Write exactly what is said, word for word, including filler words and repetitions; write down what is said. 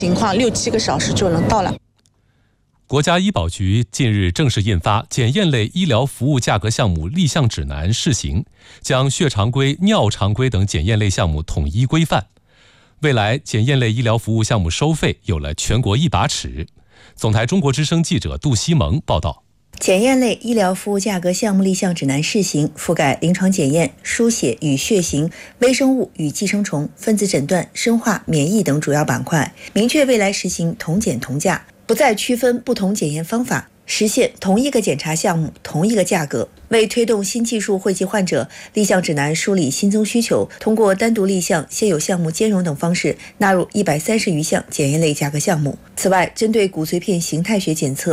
情况六七个小时就能到了。 国家医保局近日正式印发检验类医疗服务价格项目立项指南试行，将血常规、尿常规等检验类项目统一规范。未来检验类医疗服务项目收费有了全国一把尺。总台中国之声记者杜西蒙报道。 检验类医疗服务价格项目立项指南试行，覆盖临床检验、输血与血型、微生物与寄生虫、分子诊断、生化、免疫等主要板块，明确未来实行同检同价，不再区分不同检验方法，实现同一个检查项目同一个价格。为推动新技术惠及患者，立项指南梳理新增需求，通过单独立项、现有项目兼容等方式，纳入一百三十余项检验类价格项目。此外，针对骨髓片形态学检测